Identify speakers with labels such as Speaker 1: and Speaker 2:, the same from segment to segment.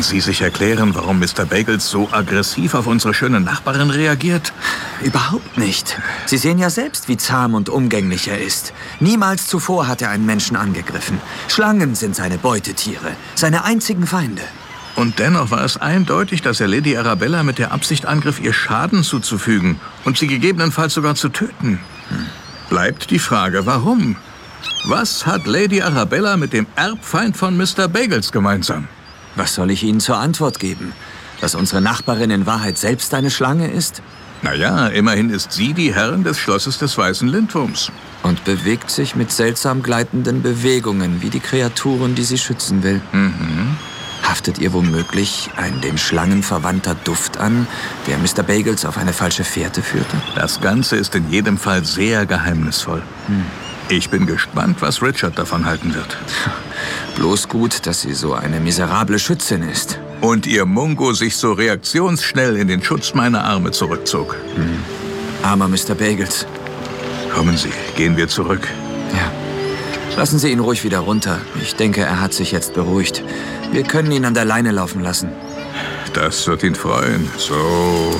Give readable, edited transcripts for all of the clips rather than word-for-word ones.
Speaker 1: Können Sie sich erklären, warum Mr. Bagels so aggressiv auf unsere schöne Nachbarin reagiert?
Speaker 2: Überhaupt nicht. Sie sehen ja selbst, wie zahm und umgänglich er ist. Niemals zuvor hat er einen Menschen angegriffen. Schlangen sind seine Beutetiere, seine einzigen Feinde.
Speaker 1: Und dennoch war es eindeutig, dass er Lady Arabella mit der Absicht angriff, ihr Schaden zuzufügen und sie gegebenenfalls sogar zu töten. Bleibt die Frage, warum? Was hat Lady Arabella mit dem Erbfeind von Mr. Bagels gemeinsam?
Speaker 2: Was soll ich Ihnen zur Antwort geben? Dass unsere Nachbarin in Wahrheit selbst eine Schlange ist?
Speaker 1: Naja, immerhin ist sie die Herrin des Schlosses des Weißen Lindwurms.
Speaker 2: Und bewegt sich mit seltsam gleitenden Bewegungen, wie die Kreaturen, die sie schützen will. Haftet ihr womöglich ein den Schlangen verwandter Duft an, der Mr. Bagels auf eine falsche Fährte führte?
Speaker 1: Das Ganze ist in jedem Fall sehr geheimnisvoll. Ich bin gespannt, was Richard davon halten wird.
Speaker 2: Bloß gut, dass sie so eine miserable Schützin ist.
Speaker 1: Und ihr Mungo sich so reaktionsschnell in den Schutz meiner Arme zurückzog.
Speaker 2: Armer Mr. Bagels.
Speaker 1: Kommen Sie, gehen wir zurück.
Speaker 2: Ja. Lassen Sie ihn ruhig wieder runter. Ich denke, er hat sich jetzt beruhigt. Wir können ihn an der Leine laufen lassen.
Speaker 1: Das wird ihn freuen. So.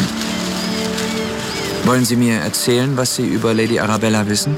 Speaker 2: Wollen Sie mir erzählen, was Sie über Lady Arabella wissen?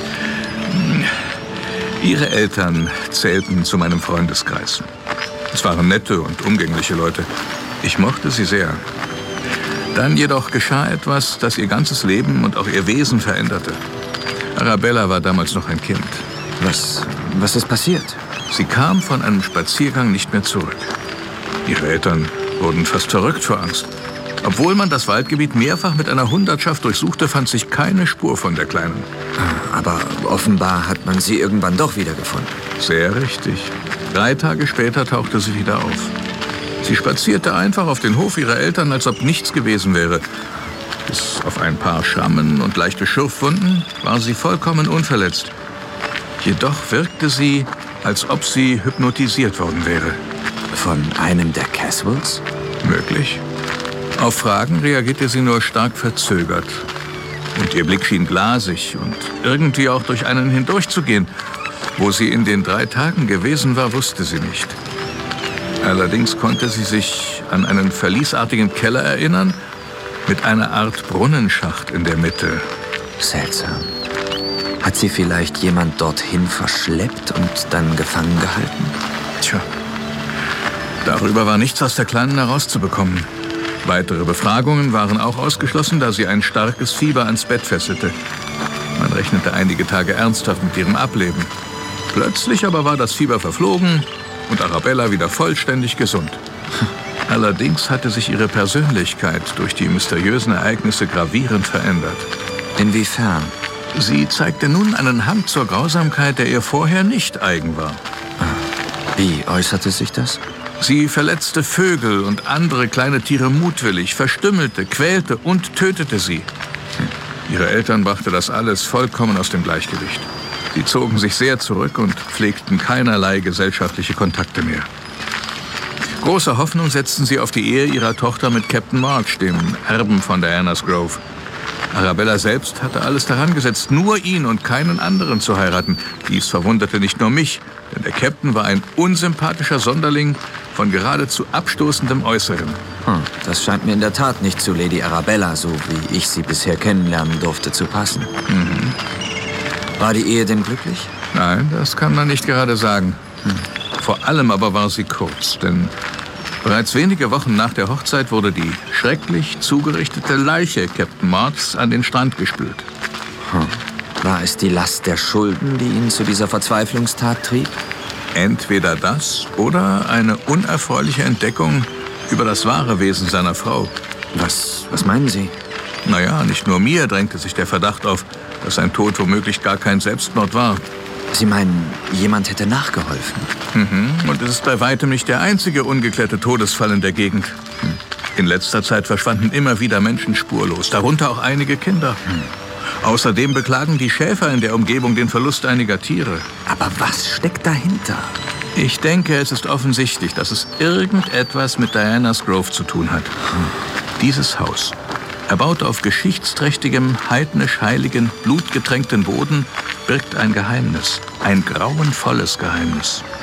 Speaker 1: Ihre Eltern zählten zu meinem Freundeskreis. Es waren nette und umgängliche Leute. Ich mochte sie sehr. Dann jedoch geschah etwas, das ihr ganzes Leben und auch ihr Wesen veränderte. Arabella war damals noch ein Kind.
Speaker 2: Was ist passiert?
Speaker 1: Sie kam von einem Spaziergang nicht mehr zurück. Ihre Eltern wurden fast verrückt vor Angst. Obwohl man das Waldgebiet mehrfach mit einer Hundertschaft durchsuchte, fand sich keine Spur von der Kleinen.
Speaker 2: Aber offenbar hat man sie irgendwann doch wiedergefunden.
Speaker 1: Sehr richtig. 3 Tage später tauchte sie wieder auf. Sie spazierte einfach auf den Hof ihrer Eltern, als ob nichts gewesen wäre. Bis auf ein paar Schrammen und leichte Schürfwunden war sie vollkommen unverletzt. Jedoch wirkte sie, als ob sie hypnotisiert worden wäre.
Speaker 2: Von einem der Caswells?
Speaker 1: Möglich. Auf Fragen reagierte sie nur stark verzögert. Und ihr Blick schien glasig und irgendwie auch durch einen hindurchzugehen. Wo sie in den 3 Tagen gewesen war, wusste sie nicht. Allerdings konnte sie sich an einen verliesartigen Keller erinnern, mit einer Art Brunnenschacht in der Mitte.
Speaker 2: Seltsam. Hat sie vielleicht jemand dorthin verschleppt und dann gefangen gehalten?
Speaker 1: Tja, darüber war nichts aus der Kleinen herauszubekommen. Weitere Befragungen waren auch ausgeschlossen, da sie ein starkes Fieber ans Bett fesselte. Man rechnete einige Tage ernsthaft mit ihrem Ableben. Plötzlich aber war das Fieber verflogen und Arabella wieder vollständig gesund. Allerdings hatte sich ihre Persönlichkeit durch die mysteriösen Ereignisse gravierend verändert.
Speaker 2: Inwiefern?
Speaker 1: Sie zeigte nun einen Hang zur Grausamkeit, der ihr vorher nicht eigen war.
Speaker 2: Wie äußerte sich das?
Speaker 1: Sie verletzte Vögel und andere kleine Tiere mutwillig, verstümmelte, quälte und tötete sie. Ihre Eltern brachte das alles vollkommen aus dem Gleichgewicht. Sie zogen sich sehr zurück und pflegten keinerlei gesellschaftliche Kontakte mehr. Große Hoffnung setzten sie auf die Ehe ihrer Tochter mit Captain March, dem Erben von Diana's Grove. Arabella selbst hatte alles daran gesetzt, nur ihn und keinen anderen zu heiraten. Dies verwunderte nicht nur mich, denn der Captain war ein unsympathischer Sonderling von geradezu abstoßendem Äußeren.
Speaker 2: Das scheint mir in der Tat nicht zu Lady Arabella, so wie ich sie bisher kennenlernen durfte, zu passen. War die Ehe denn glücklich?
Speaker 1: Nein, das kann man nicht gerade sagen. Vor allem aber war sie kurz, denn bereits wenige Wochen nach der Hochzeit wurde die schrecklich zugerichtete Leiche Captain Marchs an den Strand gespült.
Speaker 2: War es die Last der Schulden, die ihn zu dieser Verzweiflungstat trieb?
Speaker 1: Entweder das oder eine unerfreuliche Entdeckung über das wahre Wesen seiner Frau.
Speaker 2: Was meinen Sie?
Speaker 1: Naja, nicht nur mir drängte sich der Verdacht auf, dass sein Tod womöglich gar kein Selbstmord war.
Speaker 2: Sie meinen, jemand hätte nachgeholfen?
Speaker 1: Und es ist bei weitem nicht der einzige ungeklärte Todesfall in der Gegend. In letzter Zeit verschwanden immer wieder Menschen spurlos, darunter auch einige Kinder. Außerdem beklagen die Schäfer in der Umgebung den Verlust einiger Tiere.
Speaker 2: Aber was steckt dahinter?
Speaker 1: Ich denke, es ist offensichtlich, dass es irgendetwas mit Diana's Grove zu tun hat. Dieses Haus, erbaut auf geschichtsträchtigem, heidnisch-heiligen, blutgetränkten Boden, birgt ein Geheimnis. Ein grauenvolles Geheimnis.